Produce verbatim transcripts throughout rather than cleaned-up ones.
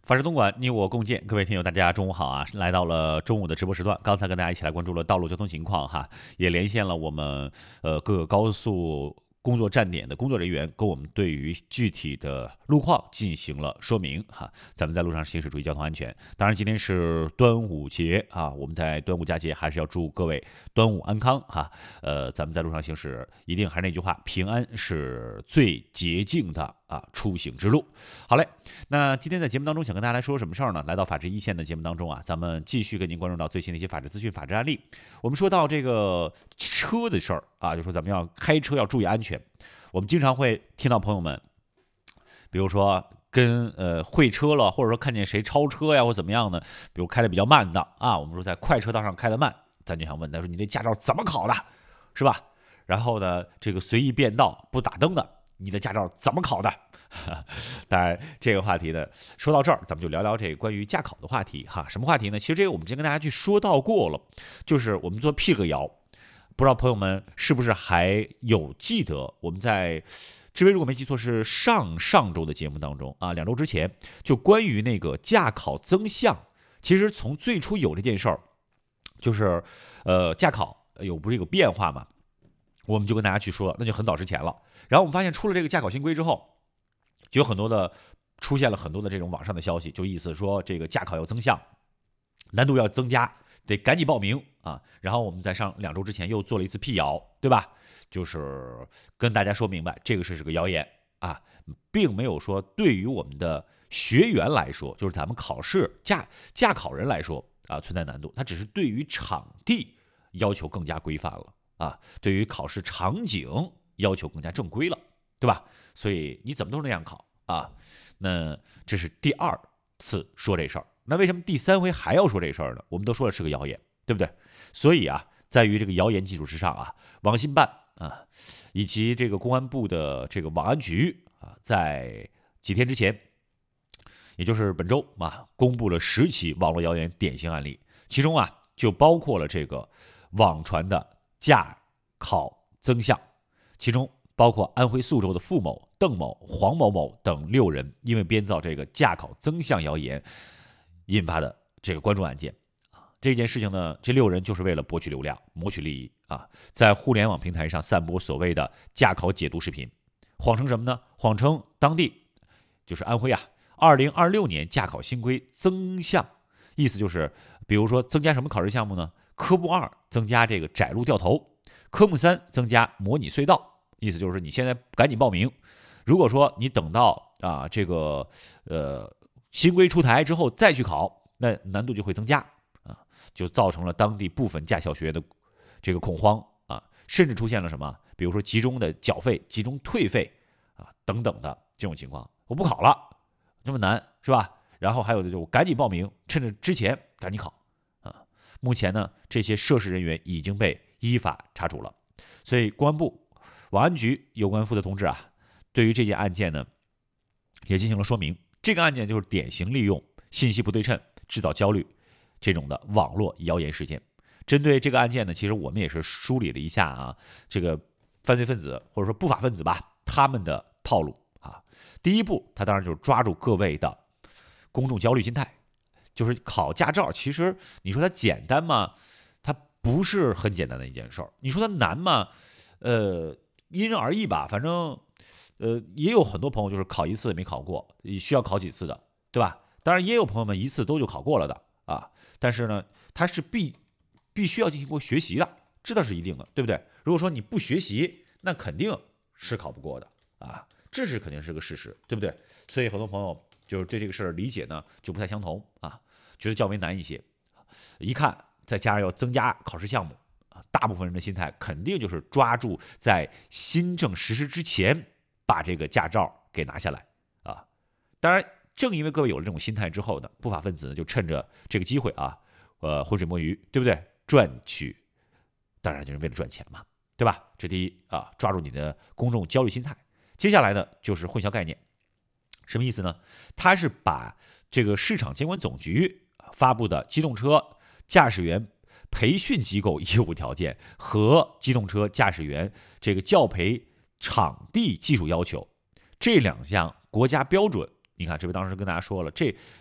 法治东莞，你我共建。各位听友，大家中午好啊！来到了中午的直播时段，刚才跟大家一起来关注了道路交通情况哈，也连线了我们呃各个高速工作站点的工作人员，跟我们对于具体的路况进行了说明哈。咱们在路上行驶注意交通安全。当然，今天是端午节啊，我们在端午佳节还是要祝各位端午安康哈。呃，咱们在路上行驶，一定还是那句话，平安是最洁净的啊出行之路。好嘞，那今天在节目当中想跟大家来说什么事儿呢？来到法治一线的节目当中啊，咱们继续跟您关注到最新的一些法治资讯、法治案例。我们说到这个车的事儿啊，就说咱们要开车要注意安全。我们经常会听到朋友们，比如说跟呃会车了，或者说看见谁超车呀，或怎么样的，比如开的比较慢的啊，我们说在快车道上开的慢，咱就想问他说你这驾照怎么考的，是吧？然后呢，这个随意变道不打灯的，你的驾照怎么考的？当然，这个话题呢，说到这儿，咱们就聊聊这个关于驾考的话题哈。什么话题呢？其实这个我们之前跟大家去说到过了，就是我们做 P 个谣，不知道朋友们是不是还有记得我们在志威如果没记错是上上周的节目当中啊，两周之前就关于那个驾考增项，其实从最初有这件事儿，就是呃驾考有不是有变化嘛，我们就跟大家去说，那就很早之前了。然后我们发现出了这个驾考新规之后，就有很多的出现了很多的这种网上的消息，就意思说这个驾考要增项，难度要增加，得赶紧报名啊。然后我们在上两周之前又做了一次辟谣，对吧？就是跟大家说明白，这个是是个谣言啊，并没有说对于我们的学员来说，就是咱们考试驾驾考人来说啊存在难度，它只是对于场地要求更加规范了啊，对于考试场景要求更加正规了，对吧？所以你怎么都是那样考啊？那这是第二次说这事儿，那为什么第三回还要说这事儿呢？我们都说了是个谣言，对不对？所以啊，在于这个谣言基础之上啊，网信办啊，以及这个公安部的这个网安局啊，在几天之前，也就是本周啊，公布了十起网络谣言典型案例，其中啊就包括了这个网传的驾考增项，其中包括安徽宿州的付某、邓某、黄某某等六人因为编造这个驾考增项谣言引发的这个关注案件。这件事情呢，这六人就是为了博取流量、谋取利益啊，在互联网平台上散播所谓的驾考解读视频，谎称什么呢？谎称当地就是安徽啊，二零二六年驾考新规增项，意思就是，比如说增加什么考试项目呢？科目二增加这个窄路掉头，科目三增加模拟隧道，意思就是你现在赶紧报名，如果说你等到啊这个呃新规出台之后再去考，那难度就会增加。就造成了当地部分驾校学员的这个恐慌啊，甚至出现了什么，比如说集中的缴费、集中退费啊等等的这种情况。我不考了，这么难是吧？然后还有的就赶紧报名，趁着之前赶紧考啊。目前呢，这些涉事人员已经被依法查处了。所以公安部、网安局有关负责同志啊，对于这件案件呢，也进行了说明。这个案件就是典型利用信息不对称制造焦虑这种的网络谣言事件。针对这个案件呢，其实我们也是梳理了一下啊，这个犯罪分子或者说不法分子吧，他们的套路啊。第一步，他当然就是抓住各位的公众焦虑心态，就是考驾照。其实你说它简单吗？它不是很简单的一件事儿。你说它难吗？呃，因人而异吧。反正呃，也有很多朋友就是考一次没考过，需要考几次的，对吧？当然也有朋友们一次都就考过了的啊。但是呢，它是必必须要进行过学习的，这倒是一定的，对不对？如果说你不学习，那肯定是考不过的啊，这是肯定是个事实，对不对？所以很多朋友就是对这个事儿理解呢就不太相同啊，觉得较为难一些。一看再加上要增加考试项目啊，大部分人的心态肯定就是抓住在新政实施之前把这个驾照给拿下来啊。当然，正因为各位有了这种心态之后呢，不法分子呢就趁着这个机会啊，呃，浑水摸鱼，对不对？赚取，当然就是为了赚钱嘛，对吧？这第一啊，抓住你的公众焦虑心态。接下来呢，就是混淆概念，什么意思呢？它是把这个市场监管总局发布的机动车驾驶员培训机构业务条件和机动车驾驶员这个教培场地技术要求这两项国家标准。你看，这位当时跟大家说了，这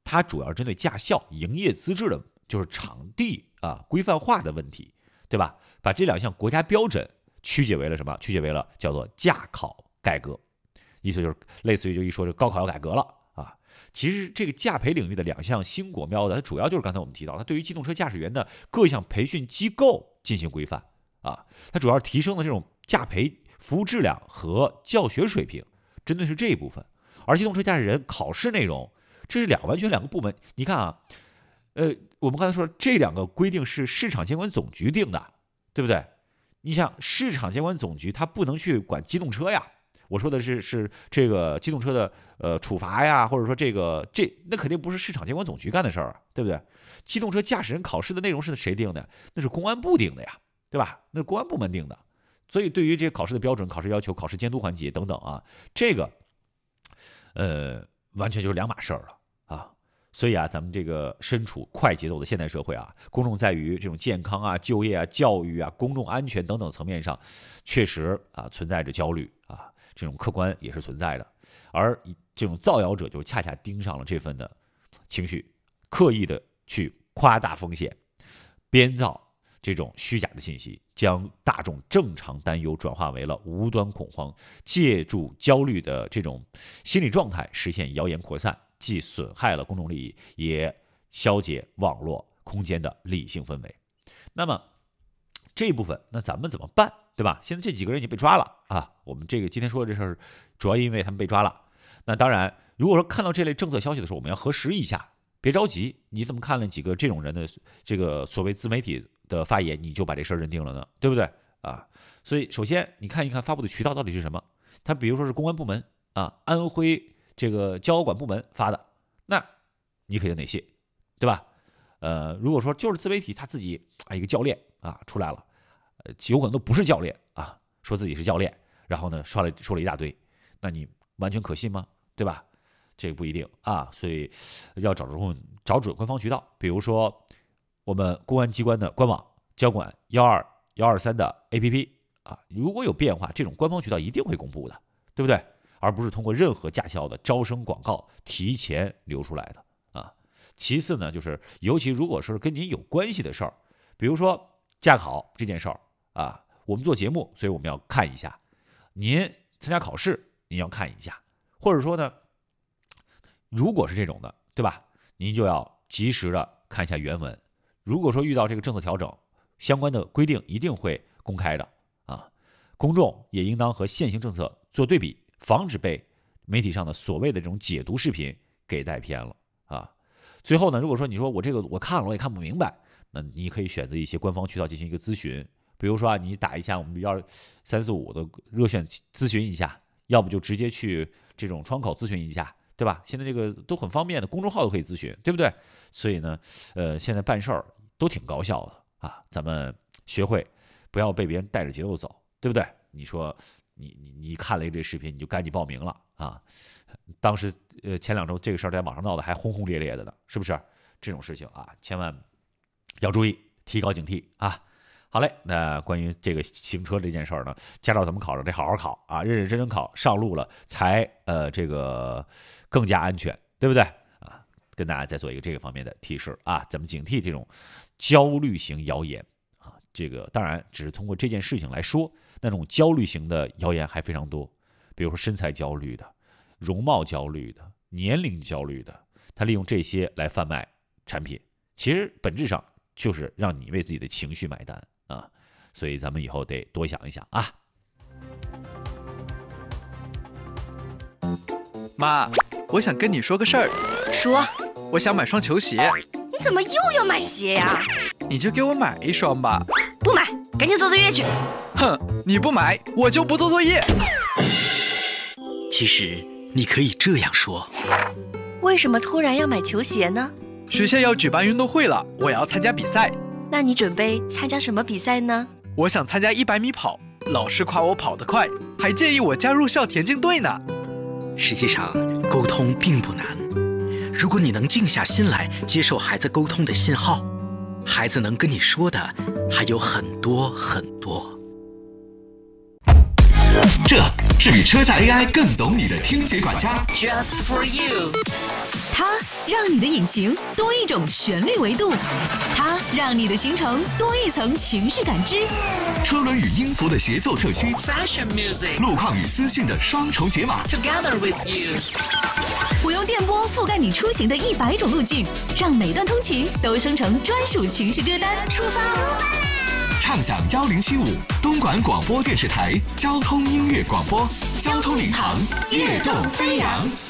它主要针对驾校营业资质的，就是场地啊规范化的问题，对吧？把这两项国家标准曲解为了什么？曲解为了叫做驾考改革，意思就是类似于就一说这高考要改革了啊。其实这个驾培领域的两项新国标的，它主要就是刚才我们提到，它对于机动车驾驶员的各项培训机构进行规范啊，它主要是提升了这种驾培服务质量和教学水平，针对是这一部分。而机动车驾驶人考试内容，这是两完全两个部门。你看啊，呃，我们刚才说这两个规定是市场监管总局定的，对不对？你想市场监管总局它不能去管机动车呀，我说的是是这个机动车的呃处罚呀，或者说这个这那肯定不是市场监管总局干的事儿啊，对不对？机动车驾驶人考试的内容是谁定的？那是公安部定的呀，对吧？那是公安部门定的。所以对于这些考试的标准、考试要求、考试监督环节等等啊，这个呃完全就是两码事儿了啊。所以啊，咱们这个身处快节奏的现代社会啊，公众在于这种健康啊、就业啊、教育啊、公众安全等等层面上，确实啊存在着焦虑啊，这种客观也是存在的。而这种造谣者就恰恰盯上了这份的情绪，刻意的去夸大风险，编造这种虚假的信息，将大众正常担忧转化为了无端恐慌，借助焦虑的这种心理状态实现谣言扩散，既损害了公众利益，也消解网络空间的理性氛围。那么这一部分，那咱们怎么办，对吧？现在这几个人已经被抓了啊，我们这个今天说的这事儿，主要因为他们被抓了。那当然，如果说看到这类政策消息的时候，我们要核实一下，别着急。你怎么看了几个这种人的这个所谓自媒体的发言，你就把这事儿认定了呢？对不对啊？所以首先你看一看发布的渠道到底是什么。他比如说是公安部门啊，安徽这个交管部门发的，那你肯定得信，对吧？呃，如果说就是自媒体他自己啊一个教练啊出来了，呃，有可能都不是教练啊，说自己是教练，然后呢说了说了一大堆，那你完全可信吗？对吧？这个不一定啊，所以要找准找准官方渠道，比如说我们公安机关的官网交管幺二幺二三的 A P P 啊，如果有变化，这种官方渠道一定会公布的，对不对？而不是通过任何驾校的招生广告提前流出来的啊。其次呢，就是尤其如果是跟您有关系的事儿，比如说驾考这件事儿啊，我们做节目，所以我们要看一下；您参加考试，您要看一下，或者说呢，如果是这种的，对吧？您就要及时的看一下原文。如果说遇到这个政策调整，相关的规定一定会公开的啊。公众也应当和现行政策做对比，防止被媒体上的所谓的这种解读视频给带偏了啊。最后呢，如果说你说我这个我看了我也看不明白，那你可以选择一些官方渠道进行一个咨询，比如说啊，你打一下我们幺三四五的热线咨询一下，要不就直接去这种窗口咨询一下，对吧？现在这个都很方便的，公众号都可以咨询，对不对？所以呢，呃，现在办事儿都挺高效的啊，咱们学会不要被别人带着节奏走，对不对？你说你你你看了一个这视频，你就赶紧报名了啊！当时呃前两周这个事儿在网上闹得还轰轰烈烈的呢，是不是？这种事情啊，千万要注意，提高警惕啊！好嘞，那关于这个行车这件事儿呢，驾照怎么考着？得好好考啊，认认真真考，上路了才呃这个更加安全，对不对啊？跟大家再做一个这个方面的提示啊，咱们警惕这种焦虑型谣言啊。这个当然只是通过这件事情来说，那种焦虑型的谣言还非常多，比如说身材焦虑的、容貌焦虑的、年龄焦虑的，他利用这些来贩卖产品，其实本质上就是让你为自己的情绪买单啊。所以咱们以后得多想一想啊。 妈，我想跟你说个事儿。 说， 我想买双球鞋。 你怎么又要买鞋呀？ 你就给我买一双吧。 不买，赶紧做作业去。 哼，你不买，我就不做作业。 其实你可以这样说： 为什么突然要买球鞋呢？ 学校要举办运动会了，我要参加比赛。 那你准备参加什么比赛呢？ 我想参加一百米跑，老师夸我跑得快，还建议我加入校田径队呢。 实际上，沟通并不难。如果你能静下心来接受孩子沟通的信号，孩子能跟你说的还有很多很多。 这是比车载 A I 更懂你的听觉管家。 Just for you。 它让你的引擎多一种旋律维度，它让你的行程多一层情绪感知。 车轮与音符的协奏特区 Fashion music， 路况与思绪的双重解码 Together with you。 我用电波覆盖你出行的一百种路径，让每段通勤都生成专属情绪歌单。出发啦！ 畅享幺零七五东莞广播电视台交通音乐广播，交通领航，跃动飞扬。